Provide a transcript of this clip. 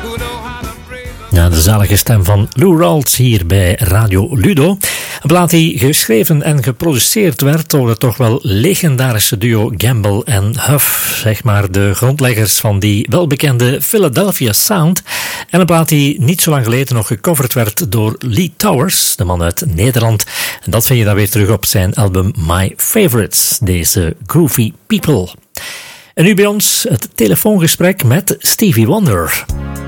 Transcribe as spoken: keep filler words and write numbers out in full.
Ja, de zalige stem van Lou Rawls hier bij Radio Ludo. Een plaat die geschreven en geproduceerd werd door het toch wel legendarische duo Gamble en Huff. Zeg maar de grondleggers van die welbekende Philadelphia Sound. En een plaat die niet zo lang geleden nog gecoverd werd door Lee Towers, de man uit Nederland. En dat vind je dan weer terug op zijn album My Favorites, deze Groovy People. En nu bij ons het telefoongesprek met Stevie Wonder.